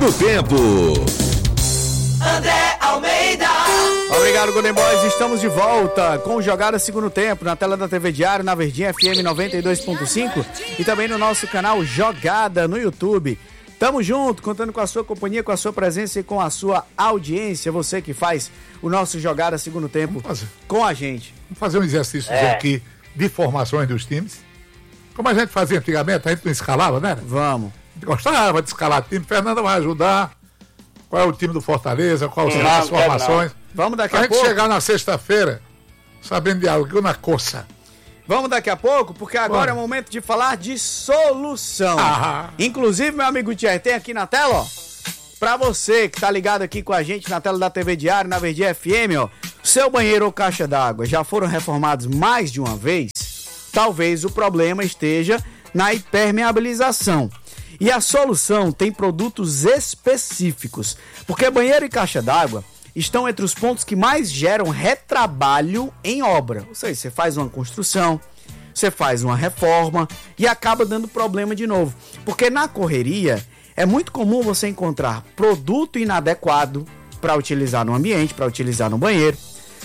Segundo tempo. André Almeida. Obrigado, Golden Boys. Estamos de volta com o Jogada Segundo Tempo na tela da TV Diário, na Verdinha FM 92.5 e também no nosso canal Jogada no YouTube. Tamo junto, contando com a sua companhia, com a sua presença e com a sua audiência. Você que faz o nosso Jogada Segundo Tempo com a gente. Vamos fazer um exercício aqui de formações dos times. Como a gente fazia antigamente, a gente não escalava, né? Vamos. A gente gostava de escalar time. Fernanda vai ajudar. Qual é o time do Fortaleza, quais são as formações. Vamos daqui a a gente pouco. chegar na sexta-feira sabendo de algo na coça. Vamos daqui a pouco, porque agora é o momento de falar de solução. Inclusive, meu amigo Thierry, tem aqui na tela, ó, pra você que tá ligado aqui com a gente na tela da TV Diário, na Verdinha FM, ó, seu banheiro ou caixa d'água já foram reformados mais de uma vez? Talvez o problema esteja na impermeabilização. E a solução tem produtos específicos, porque banheiro e caixa d'água estão entre os pontos que mais geram retrabalho em obra. Ou seja, você faz uma construção, você faz uma reforma e acaba dando problema de novo. Porque na correria é muito comum você encontrar produto inadequado para utilizar no ambiente, para utilizar no banheiro,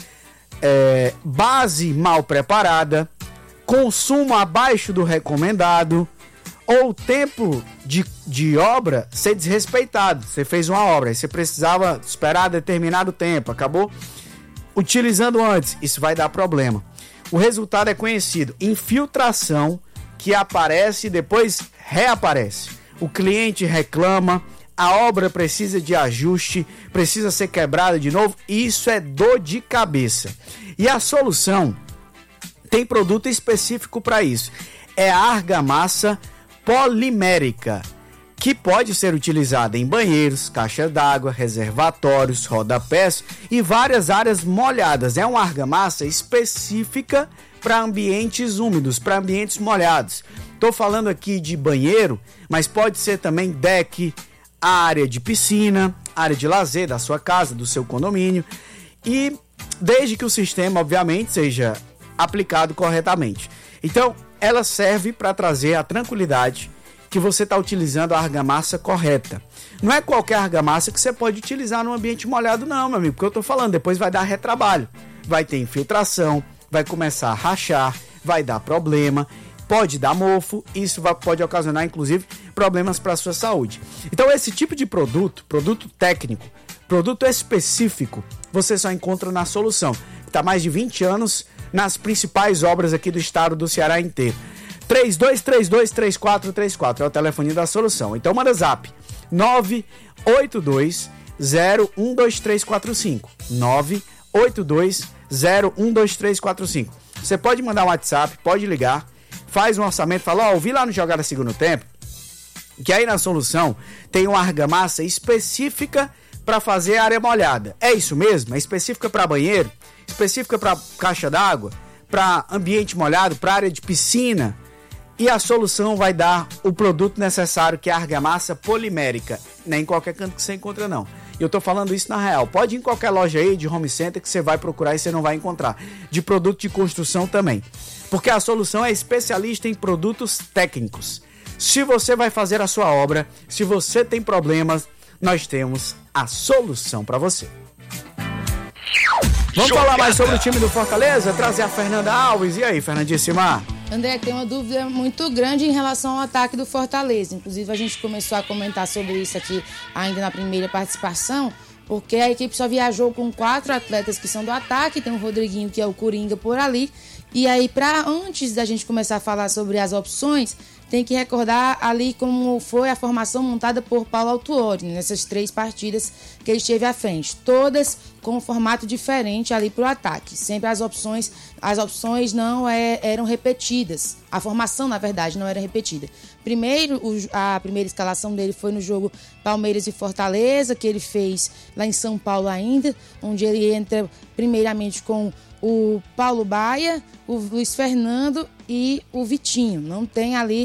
base mal preparada, consumo abaixo do recomendado, ou tempo de obra ser desrespeitado. Você fez uma obra e você precisava esperar determinado tempo, acabou utilizando antes, isso vai dar problema. O resultado é conhecido: infiltração que aparece e depois reaparece. O cliente reclama, a obra precisa de ajuste, precisa ser quebrada de novo, e isso é dor de cabeça. E a solução tem produto específico para isso. É a argamassa polimérica, que pode ser utilizada em banheiros, caixas d'água, reservatórios, rodapés e várias áreas molhadas. É uma argamassa específica para ambientes úmidos, para ambientes molhados. Estou falando aqui de banheiro, mas pode ser também deck, área de piscina, área de lazer da sua casa, do seu condomínio, e desde que o sistema, obviamente, seja aplicado corretamente. Então, ela serve para trazer a tranquilidade que você está utilizando a argamassa correta. Não é qualquer argamassa que você pode utilizar num ambiente molhado, não, meu amigo, porque eu estou falando, depois vai dar retrabalho, vai ter infiltração, vai começar a rachar, vai dar problema, pode dar mofo, isso pode ocasionar, inclusive, problemas para a sua saúde. Então, esse tipo de produto técnico, produto específico, você só encontra na Solução, que está há mais de 20 anos nas principais obras aqui do estado do Ceará inteiro. 3232-3434 é o telefone da Solução. Então manda zap 982012345 982012345. Você pode mandar um WhatsApp, pode ligar, faz um orçamento, fala, ouvi lá no Jogada Segundo Tempo, que aí na Solução tem uma argamassa específica para fazer área molhada. É isso mesmo? É específica para banheiro, específica para caixa d'água, para ambiente molhado, para área de piscina. E a Solução vai dar o produto necessário, que é a argamassa polimérica. Nem em qualquer canto que você encontra, não. E eu tô falando isso na real. Pode ir em qualquer loja aí de home center que você vai procurar e você não vai encontrar. De produto de construção também. Porque a Solução é especialista em produtos técnicos. Se você vai fazer a sua obra, se você tem problemas, nós temos a solução para você. Vamos falar mais sobre o time do Fortaleza? Trazer a Fernanda Alves. E aí, Fernandíssima? André, tem uma dúvida muito grande em relação ao ataque do Fortaleza. Inclusive, a gente começou a comentar sobre isso aqui ainda na primeira participação, porque a equipe só viajou com 4 atletas que são do ataque. Tem o Rodriguinho, que é o Coringa, por ali. E aí, antes da gente começar a falar sobre as opções, tem que recordar ali como foi a formação montada por Paulo Autuori nessas 3 partidas que ele esteve à frente. Todas com um formato diferente ali para o ataque. Sempre as opções não eram repetidas. A formação, na verdade, não era repetida. Primeiro, a primeira escalação dele foi no jogo Palmeiras e Fortaleza, que ele fez lá em São Paulo ainda, onde ele entra primeiramente com o Paulo Baia, o Luiz Fernando e o Vitinho. Não tem ali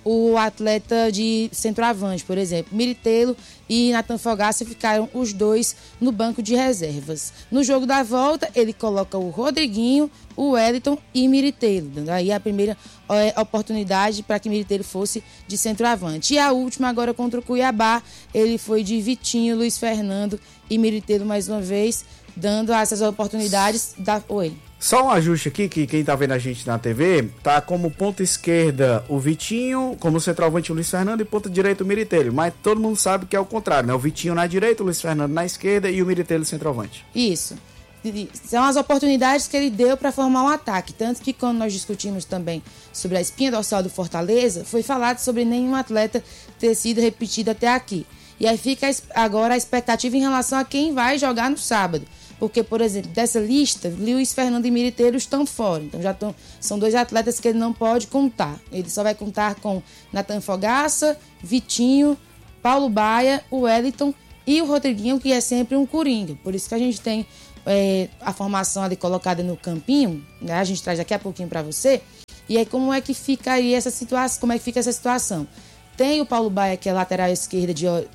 o atleta de centroavante, por exemplo. Miritelo e Nathan Fogaça ficaram os dois no banco de reservas. No jogo da volta, ele coloca o Rodriguinho, o Wellington e Miritelo. Dando aí a primeira oportunidade para que Miritelo fosse de centroavante. E a última, agora contra o Cuiabá, ele foi de Vitinho, Luiz Fernando e Miritelo mais uma vez, dando essas oportunidades. Oi. Só um ajuste aqui, que quem tá vendo a gente na TV, tá como ponta esquerda o Vitinho, como centroavante o Luiz Fernando e ponta direita o Miritelo. Mas todo mundo sabe que é o contrário, né? O Vitinho na direita, o Luiz Fernando na esquerda e o Miritelo centroavante. Isso. São as oportunidades que ele deu para formar um ataque. Tanto que quando nós discutimos também sobre a espinha dorsal do Fortaleza, foi falado sobre nenhum atleta ter sido repetido até aqui. E aí fica agora a expectativa em relação a quem vai jogar no sábado. Porque, por exemplo, dessa lista, Luiz Fernando e Miritelo estão fora. Então são dois atletas que ele não pode contar. Ele só vai contar com Nathan Fogaça, Vitinho, Paulo Baia, o Wellington e o Rodriguinho, que é sempre um coringa. Por isso que a gente tem a formação ali colocada no campinho, né? A gente traz daqui a pouquinho para você. E aí como é que fica aí essa situação? Como é que fica essa situação? Tem o Paulo Baia, que é lateral esquerda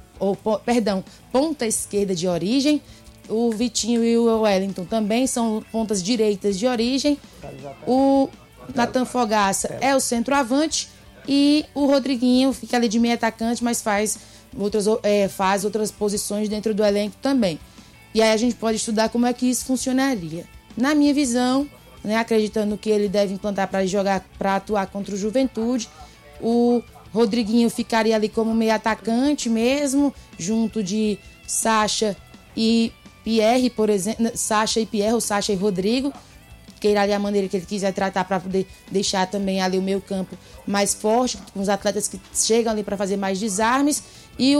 ponta esquerda de origem. O Vitinho e o Wellington também são pontas direitas de origem. O Nathan Fogaça é o centroavante. E o Rodriguinho fica ali de meio atacante, mas faz outras posições dentro do elenco também. E aí a gente pode estudar como é que isso funcionaria. Na minha visão, né, acreditando que ele deve implantar para atuar contra o Juventude, o Rodriguinho ficaria ali como meio atacante mesmo, junto de Sacha e Pierre, por exemplo, Sacha e Pierre, ou Sacha e Rodrigo, que irá ali a maneira que ele quiser tratar para poder deixar também ali o meio campo mais forte, com os atletas que chegam ali para fazer mais desarmes. E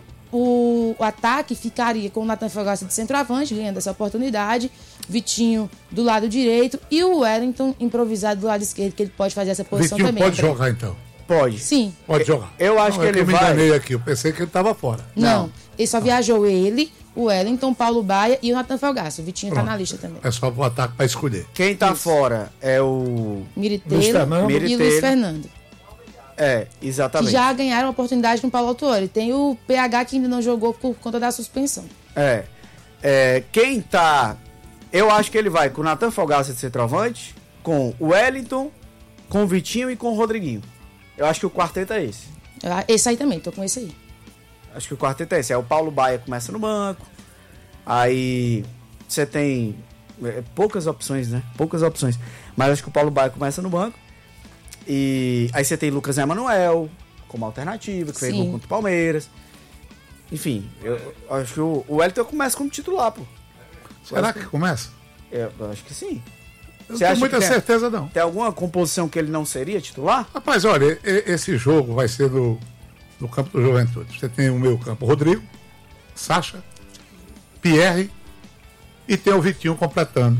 o ataque ficaria com o Nathan Fogaça de centroavante, ganhando essa oportunidade, Vitinho do lado direito e o Wellington improvisado do lado esquerdo, que ele pode fazer essa posição Vitinho também. Pode jogar então? Pode. Sim. Pode jogar. Eu acho que ele eu me vai... enganei aqui, eu pensei que ele estava fora. Não, ele só viajou ele, o Wellington, Paulo Baia e o Nathan Fogaça. O Vitinho está na lista também. É só o ataque para escolher. Quem tá fora é o Miritelo e Luiz Fernando. Exatamente. Que já ganharam a oportunidade no Paulo Autuori. Tem o PH que ainda não jogou por conta da suspensão. Quem tá... Eu acho que ele vai com o Nathan Fogaça de centroavante, com o Wellington, com o Vitinho e com o Rodriguinho. Eu acho que o quarteto é esse. Esse aí também, tô com esse aí. Acho que o quarteto é esse. Aí o Paulo Baia começa no banco. Aí você tem poucas opções, né? Poucas opções. Mas acho que o Paulo Baia começa no banco. E aí você tem Lucas Emanuel como alternativa, que fez gol contra o Palmeiras. Enfim, eu acho que o Wellington começa como titular, pô. Será que começa? Eu acho que sim. Eu não tenho muita certeza, não. Tem alguma composição que ele não seria titular? Rapaz, olha, esse jogo vai ser no campo do Juventude. Você tem o meio campo, Rodrigo, Sacha, Pierre e tem o Vitinho completando.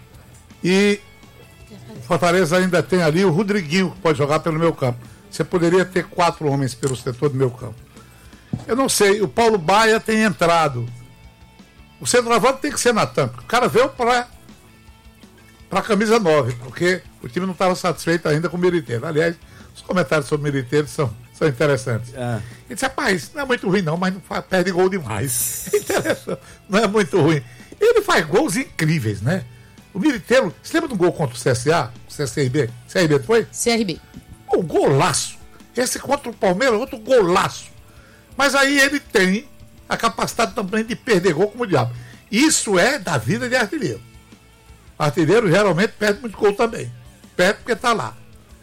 E Fortaleza ainda tem ali o Rodriguinho, que pode jogar pelo meio campo. Você poderia ter 4 homens pelo setor do meio campo. Eu não sei, o Paulo Baia tem entrado. O centroavante tem que ser Natan. O cara veio para a camisa 9, porque o time não estava satisfeito ainda com o Miritelo. Aliás, os comentários sobre o Miritelo são interessantes. Ele disse, rapaz, não é muito ruim não, mas não perde gol demais. Interessante, não é muito ruim. Ele faz gols incríveis, né? O Miritelo, você lembra do gol contra o CSA? O CRB? CRB foi? CRB. Um golaço. Esse contra o Palmeiras, outro golaço. Mas aí ele tem a capacidade também de perder gol como o diabo. Isso é da vida de artilheiro. Artilheiro geralmente perde muito gol também. Perde porque está lá.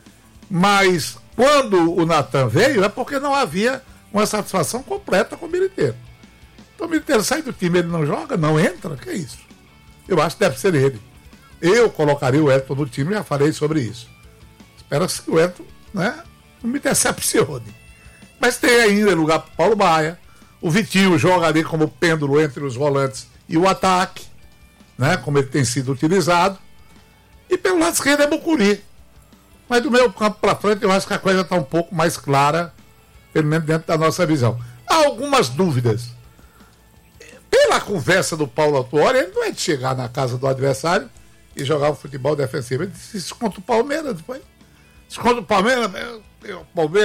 Mas quando o Natan veio, é porque não havia uma satisfação completa com o Miritelo. Então o Miritelo sai do time, ele não joga, não entra, que é isso? Eu acho que deve ser ele. Eu colocaria o Wellington no time, já falei sobre isso. Espero que o Wellington, né, não me decepcione. Mas tem ainda lugar para o Paulo Baia. O Vitinho joga ali como pêndulo entre os volantes e o ataque, né, como ele tem sido utilizado. E pelo lado esquerdo é Mucuri. Mas do meio campo para frente eu acho que a coisa está um pouco mais clara, pelo menos dentro da nossa visão. Há algumas dúvidas. Pela conversa do Paulo Autuori, ele não é de chegar na casa do adversário e jogar o futebol defensivo. Ele disse isso contra o Palmeiras, depois. Isso contra o Palmeiras, o Palmeiras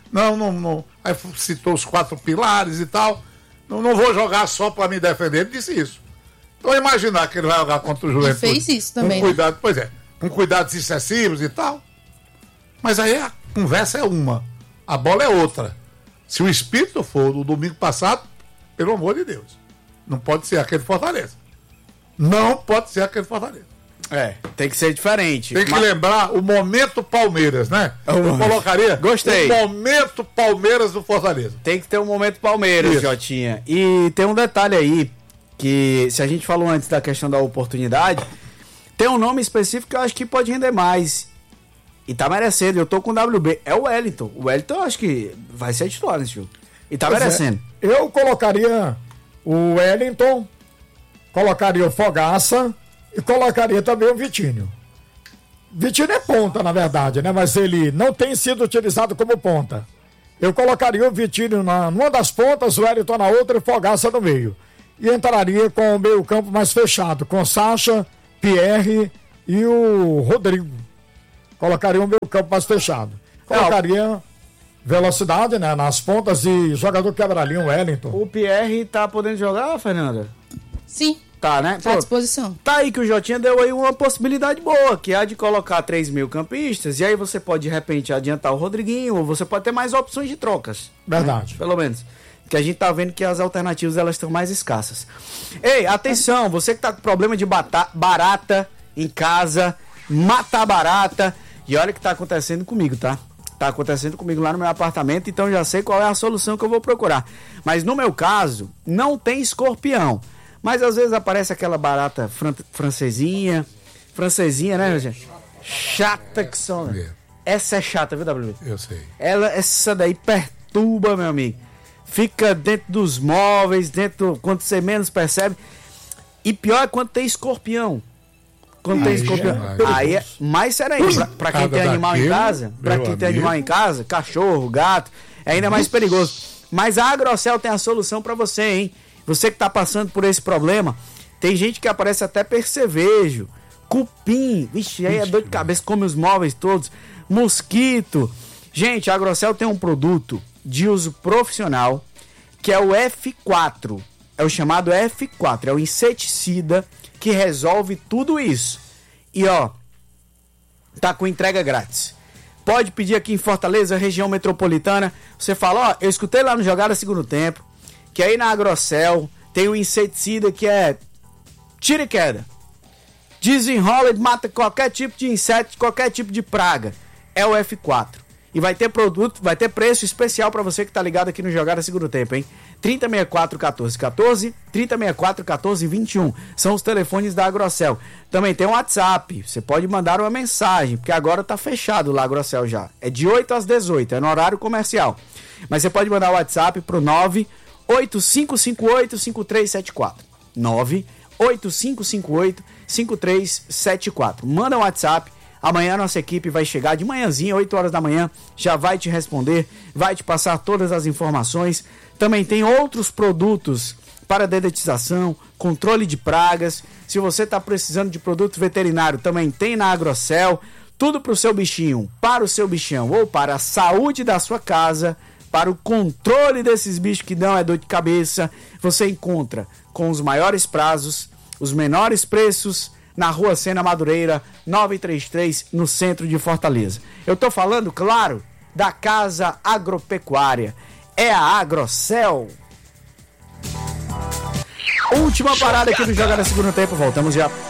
Não. Aí citou os 4 pilares e tal. Não vou jogar só para me defender. Ele disse isso. Então imaginar que ele vai jogar contra o Juventude. Ele fez isso também. Com cuidado, né? Pois é, com cuidados excessivos e tal. Mas aí a conversa é uma, a bola é outra. Se o espírito for do domingo passado, pelo amor de Deus, não pode ser aquele Fortaleza. Não pode ser aquele Fortaleza. Tem que ser diferente. Tem que lembrar o momento Palmeiras, né? Eu colocaria. Gostei. O momento Palmeiras do Fortaleza. Tem que ter um momento Palmeiras, isso. Jotinha. E tem um detalhe aí, que se a gente falou antes da questão da oportunidade, tem um nome específico que eu acho que pode render mais. E tá merecendo. Eu tô com o WB. É o Wellington. O Wellington eu acho que vai ser titular nesse jogo. E tá merecendo. Eu colocaria o Wellington, colocaria o Fogaça e colocaria também o Vitinho. Vitinho é ponta, na verdade, né? Mas ele não tem sido utilizado como ponta. Eu colocaria o Vitinho numa das pontas, o Wellington na outra e o Fogaça no meio. E entraria com o meio campo mais fechado, com Sacha, Pierre e o Rodrigo. Colocaria o meio campo mais fechado. Colocaria velocidade, né, nas pontas e jogador quebra-linha, o Wellington. O Pierre tá podendo jogar, Fernanda? Sim. Tá, né? Tá à disposição. Tá aí que o Jotinha deu aí uma possibilidade boa, que é a de colocar 3 mil campistas, e aí você pode, de repente, adiantar o Rodriguinho, ou você pode ter mais opções de trocas. Verdade. Né? Pelo menos. Que a gente tá vendo que as alternativas, elas estão mais escassas. Ei, atenção, você que tá com problema de barata em casa, mata a barata, e olha o que tá acontecendo comigo, tá? Tá acontecendo comigo lá no meu apartamento, então já sei qual é a solução que eu vou procurar. Mas no meu caso, não tem escorpião. Mas às vezes aparece aquela barata francesinha, né, gente? Chata que são. Essa é chata, viu, WB? Eu sei. Essa daí perturba, meu amigo. Fica dentro dos móveis, quando você menos percebe. E pior é quando tem escorpião. Quando tem escorpião. Aí é mais sério ainda. Pra quem tem animal em casa, cachorro, gato, é ainda mais perigoso. Mas a Agrocel tem a solução pra você, hein? Você que tá passando por esse problema, tem gente que aparece até percevejo, cupim, vixe, aí é dor de cabeça, come os móveis todos, mosquito. Gente, a Agrocel tem um produto de uso profissional, que é o F4, é o chamado F4, é o inseticida que resolve tudo isso. E ó, tá com entrega grátis. Pode pedir aqui em Fortaleza, região metropolitana, você fala, ó, eu escutei lá no Jogada Segundo Tempo, que aí na Agrocel tem o inseticida que é tira e queda. Desenrola e mata qualquer tipo de inseto, qualquer tipo de praga. É o F4. E vai ter produto, vai ter preço especial para você que tá ligado aqui no Jogada Segundo Tempo, hein? 3064-1414, 3064-1421. São os telefones da Agrocel. Também tem o WhatsApp. Você pode mandar uma mensagem, porque agora tá fechado lá a Agrocel já. É de 8 às 18, é no horário comercial. Mas você pode mandar o WhatsApp pro 98558-5374. 98558-5374. Manda um WhatsApp. Amanhã a nossa equipe vai chegar de manhãzinha, 8 horas da manhã, já vai te responder, vai te passar todas as informações. Também tem outros produtos para dedetização, controle de pragas. Se você está precisando de produto veterinário, também tem na Agrocel. Tudo para o seu bichinho, para o seu bichão ou para a saúde da sua casa, para o controle desses bichos que não é dor de cabeça. Você encontra com os maiores prazos, os menores preços, na Rua Sena Madureira, 933, no centro de Fortaleza. Eu tô falando, claro, da Casa Agropecuária. É a Agrocel. Última parada aqui do Jogada Segundo Tempo. Voltamos já.